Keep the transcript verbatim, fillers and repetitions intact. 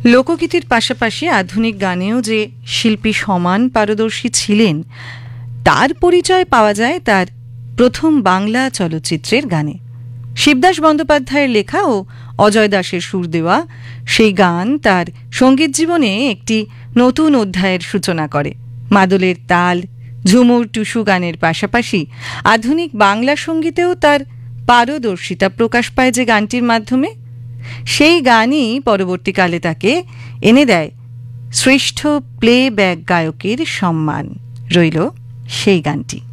লোকগীতির পাশাপাশি আধুনিক গানেও যে শিল্পী সমান পারদর্শী ছিলেন তার পরিচয় পাওয়া যায় তার প্রথম বাংলা চলচ্চিত্রের গানে। শিবদাস বন্দ্যোপাধ্যায়ের লেখা ও অজয় দাসের সুর দেওয়া সেই গান তার সঙ্গীত জীবনে একটি নতুন অধ্যায়ের সূচনা করে। মাদলের তাল, ঝুমুর, টুসু গানের পাশাপাশি আধুনিক বাংলা সঙ্গীতেও তার পারদর্শিতা প্রকাশ পায় যে গানটির মাধ্যমে, সেই গানই পরবর্তীকালে তাকে এনে দেয় শ্রেষ্ঠ প্লেব্যাক গায়কের সম্মান। রইল সেই গানটি।